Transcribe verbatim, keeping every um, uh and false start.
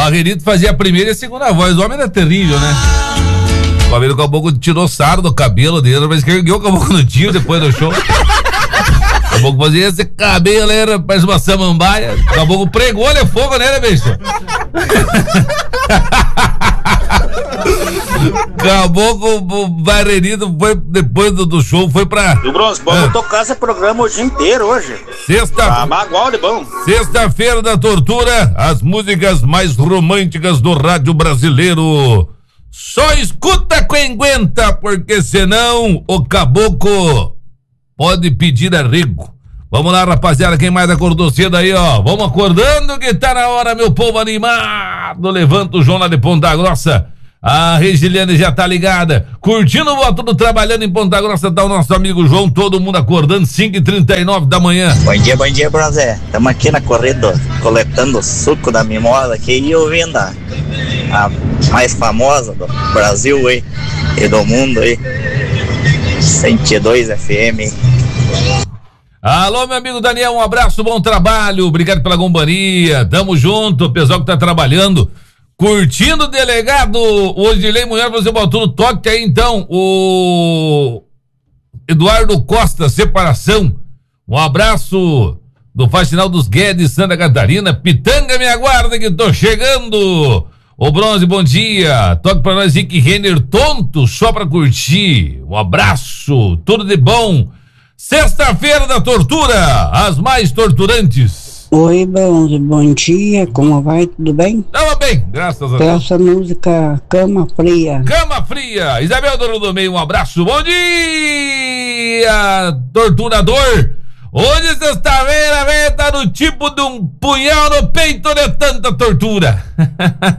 Barreirito fazia a primeira e a segunda voz. O homem era terrível, né? O cabelo, o caboclo tirou sarro do cabelo dele, mas que ergueu o caboclo no tiro depois do show. O caboclo fazia esse cabelo, era, parece uma samambaia. O caboclo pregou olha fogo, né, bicho? Caboclo Barreirito foi, depois do, do show, foi pra... E o Bronze, vamos ah. tocar esse programa o dia inteiro hoje. Sexta... Ah, magoal de bom. Sexta-feira da tortura, as músicas mais românticas do rádio brasileiro. Só escuta quem aguenta, porque senão o caboclo pode pedir arrego. Vamos lá, rapaziada, quem mais acordou cedo aí, ó. Vamos acordando que tá na hora, meu povo animado. Levanta o João lá de Ponta Grossa. A Regiliane já tá ligada. Curtindo o voto do Trabalhando em Ponta Grossa, tá o nosso amigo João, todo mundo acordando, cinco e trinta e nove da manhã. Bom dia, bom dia, Bronzé. Estamos aqui na corrida, coletando o suco da mimosa aqui e ouvindo a, a mais famosa do Brasil aí, e do mundo aí, cento e dois F M. Alô, meu amigo Daniel, um abraço, bom trabalho, obrigado pela companhia, tamo junto, o pessoal que tá trabalhando. Curtindo o delegado, o Odilei Mulher, você botou no toque aí então, o Eduardo Costa, separação, um abraço do Faxinal dos Guedes, Santa Catarina, Pitanga me aguarda que tô chegando, o Bronze, bom dia, toque pra nós, Rick Renner, tonto, só pra curtir, um abraço, tudo de bom, sexta-feira da tortura, as mais torturantes. Oi, Bronze, bom dia, como vai? Tudo bem? Tava bem, graças a Deus. Essa música Cama Fria. Cama Fria, Isabel Dono do Meio, um abraço, bom dia, torturador. Hoje sexta-feira, velho, tá no tipo de um punhal no peito de tanta tortura.